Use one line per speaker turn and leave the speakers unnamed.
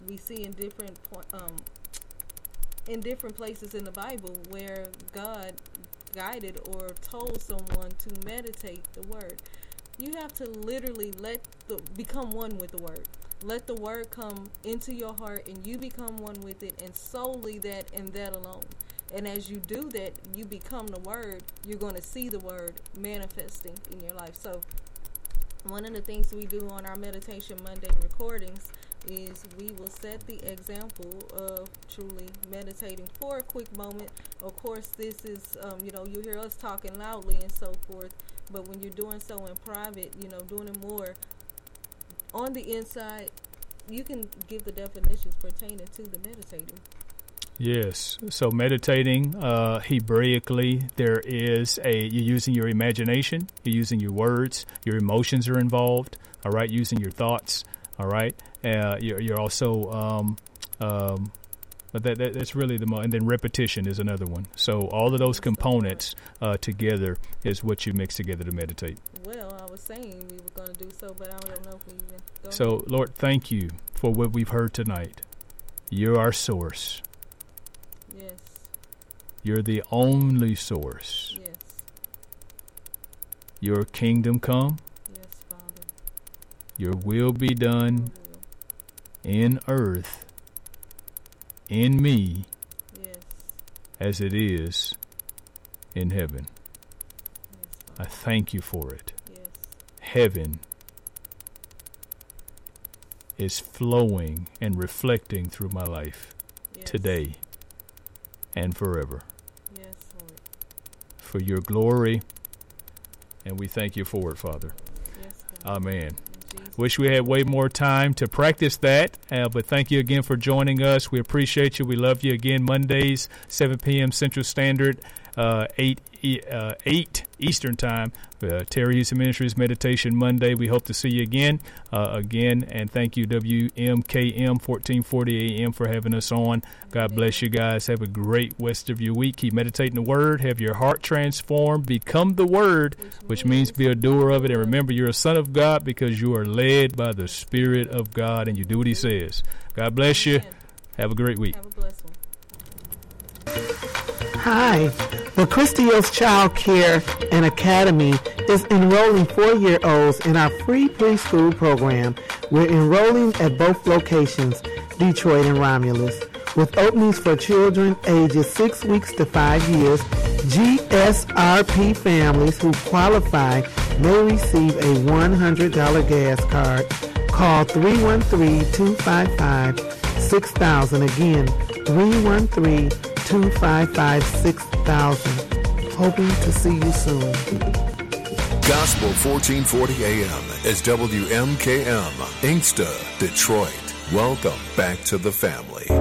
we see in different places in the Bible where God guided or told someone to meditate the word. You have to literally become one with the word. Let the word come into your heart and you become one with it, and solely that and that alone. And as you do that, you become the word. You're going to see the word manifesting in your life. So one of the things we do on our Meditation Monday recordings is we will set the example of truly meditating for a quick moment. Of course, this is, you hear us talking loudly and so forth, but when you're doing so in private, doing it more on the inside, you can give the definitions pertaining to the meditating.
Yes. So meditating, Hebraically, there is you're using your imagination, you're using your words, your emotions are involved, all right, using your thoughts, all right. You're also, but that's really and then repetition is another one. So all of those components together is what you mix together to meditate.
Well, I was saying we were going to do so, but I don't know if we even go.
So, Lord, thank you for what we've heard tonight. You're our source.
Yes.
You're the only source.
Yes.
Your kingdom come.
Yes, Father.
Your will be done in earth, in me,
yes,
as it is in heaven.
Yes,
I thank you for it.
Yes.
Heaven is flowing and reflecting through my life today and forever.
Yes, Lord.
For your glory, and we thank you for it, Father.
Yes, God.
Amen. Wish we had way more time to practice that, but thank you again for joining us. We appreciate you. We love you. Again, Mondays, 7 p.m. Central Standard, 8 Eastern Time. Terry Houston Ministries Meditation Monday. We hope to see you again. And thank you, WMKM 1440 AM, for having us on. God bless you guys. Have a great rest of your week. Keep meditating the Word. Have your heart transformed. Become the Word, which means be a doer of it. And remember, you're a son of God because you are led by the Spirit of God, and you do what He says. God bless you. Have a great week.
Have a blessed one.
Hi. Well, Christios Child Care and Academy is enrolling 4-year-olds in our free preschool program. We're enrolling at both locations, Detroit and Romulus, with openings for children ages 6 weeks to 5 years. GSRP families who qualify may receive a $100 gas card. Call 313-255-6000. Again, 313-255-6000. Hoping to see you soon.
Gospel 1440 AM is WMKM, Inkster, Detroit. Welcome back to the family.